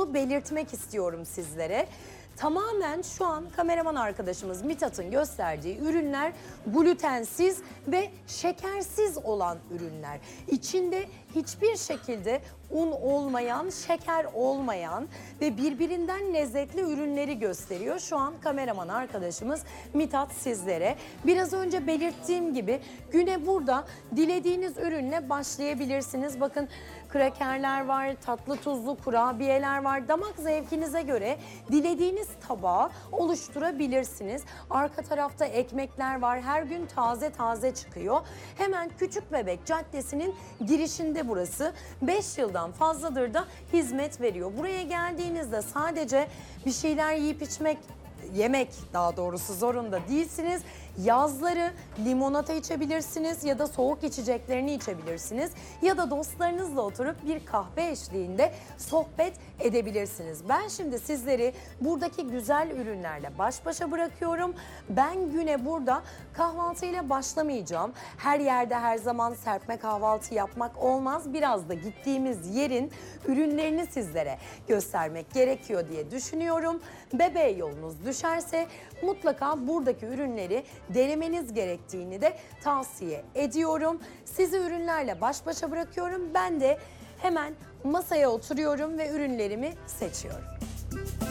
Onu belirtmek istiyorum sizlere. Tamamen şu an kameraman arkadaşımız Mithat'ın gösterdiği ürünler glutensiz ve şekersiz olan ürünler. İçinde hiçbir şekilde un olmayan, şeker olmayan ve birbirinden lezzetli ürünleri gösteriyor. Şu an kameraman arkadaşımız Mithat sizlere. Biraz önce belirttiğim gibi güne burada dilediğiniz ürünle başlayabilirsiniz. Bakın krakerler var, tatlı tuzlu kurabiyeler var. Damak zevkinize göre dilediğiniz tabağı oluşturabilirsiniz. Arka tarafta ekmekler var. Her gün taze taze çıkıyor. Hemen Küçükbebek Caddesi'nin girişinde burası. 5 yıldan fazladır da hizmet veriyor. Buraya geldiğinizde sadece bir şeyler yiyip içmek, yemek daha doğrusu zorunda değilsiniz. Yazları limonata içebilirsiniz ya da soğuk içeceklerini içebilirsiniz. Ya da dostlarınızla oturup bir kahve eşliğinde sohbet edebilirsiniz. Ben şimdi sizleri buradaki güzel ürünlerle baş başa bırakıyorum. Ben güne burada kahvaltıyla başlamayacağım. Her yerde her zaman serpme kahvaltı yapmak olmaz. Biraz da gittiğimiz yerin ürünlerini sizlere göstermek gerekiyor diye düşünüyorum. Bebeğe yolunuz düşerse mutlaka buradaki ürünleri denemeniz gerektiğini de tavsiye ediyorum. Sizi ürünlerle baş başa bırakıyorum. Ben de hemen masaya oturuyorum ve ürünlerimi seçiyorum.